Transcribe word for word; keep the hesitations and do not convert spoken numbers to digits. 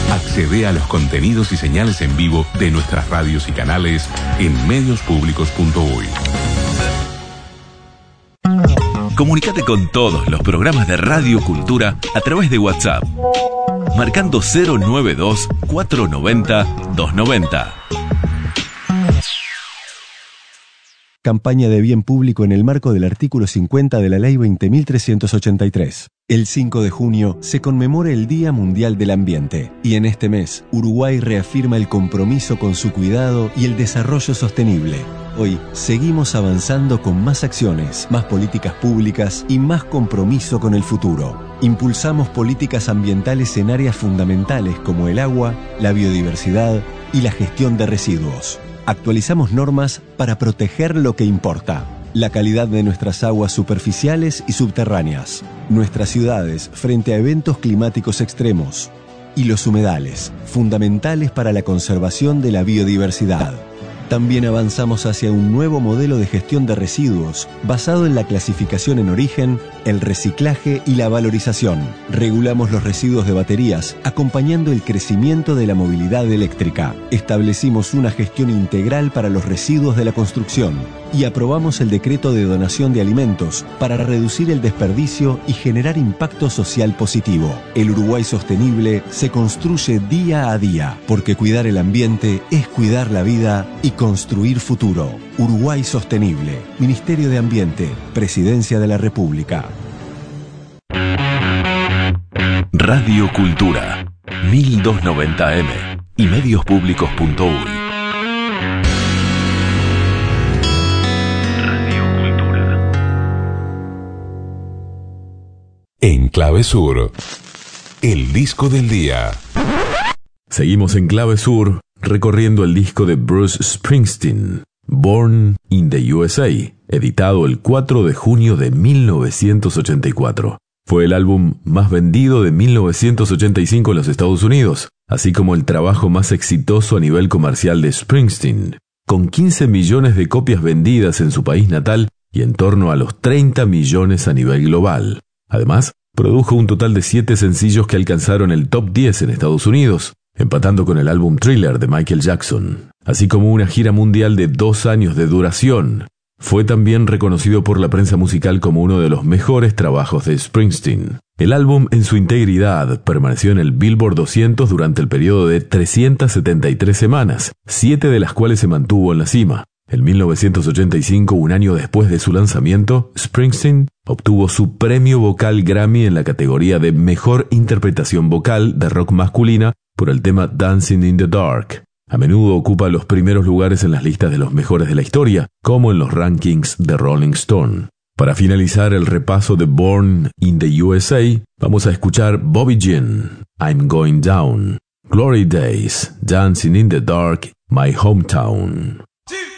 Accede a los contenidos y señales en vivo de nuestras radios y canales en medios públicos punto uy. Comunicate con todos los programas de Radio Cultura a través de WhatsApp, marcando cero noventa y dos, cuatrocientos noventa, doscientos noventa. Campaña de bien público en el marco del artículo cincuenta de la Ley veinte mil trescientos ochenta y tres. El cinco de junio se conmemora el Día Mundial del Ambiente y en este mes Uruguay reafirma el compromiso con su cuidado y el desarrollo sostenible. Hoy seguimos avanzando con más acciones, más políticas públicas y más compromiso con el futuro. Impulsamos políticas ambientales en áreas fundamentales como el agua, la biodiversidad y la gestión de residuos. Actualizamos normas para proteger lo que importa: la calidad de nuestras aguas superficiales y subterráneas, nuestras ciudades frente a eventos climáticos extremos y los humedales, fundamentales para la conservación de la biodiversidad. También avanzamos hacia un nuevo modelo de gestión de residuos basado en la clasificación en origen, el reciclaje y la valorización. Regulamos los residuos de baterías, acompañando el crecimiento de la movilidad eléctrica. Establecimos una gestión integral para los residuos de la construcción y aprobamos el decreto de donación de alimentos para reducir el desperdicio y generar impacto social positivo. El Uruguay sostenible se construye día a día, porque cuidar el ambiente es cuidar la vida y construir futuro. Uruguay Sostenible, Ministerio de Ambiente, Presidencia de la República. Radio Cultura, mil doscientos noventa eme y medios públicos punto uy. En Clave Sur, el disco del día. Seguimos en Clave Sur, recorriendo el disco de Bruce Springsteen, Born in the U S A, editado el cuatro de junio de mil novecientos ochenta y cuatro. Fue el álbum más vendido de mil novecientos ochenta y cinco en los Estados Unidos, así como el trabajo más exitoso a nivel comercial de Springsteen, con quince millones de copias vendidas en su país natal y en torno a los treinta millones a nivel global. Además, produjo un total de siete sencillos que alcanzaron el top diez en Estados Unidos, empatando con el álbum Thriller de Michael Jackson, así como una gira mundial de dos años de duración. Fue también reconocido por la prensa musical como uno de los mejores trabajos de Springsteen. El álbum en su integridad permaneció en el Billboard doscientos durante el periodo de trescientas setenta y tres semanas, siete de las cuales se mantuvo en la cima. En mil novecientos ochenta y cinco, un año después de su lanzamiento, Springsteen obtuvo su premio vocal Grammy en la categoría de Mejor Interpretación Vocal de Rock Masculina por el tema Dancing in the Dark. A menudo ocupa los primeros lugares en las listas de los mejores de la historia, como en los rankings de Rolling Stone. Para finalizar el repaso de Born in the U S A, vamos a escuchar Bobby Jean, I'm Going Down, Glory Days, Dancing in the Dark, My Hometown.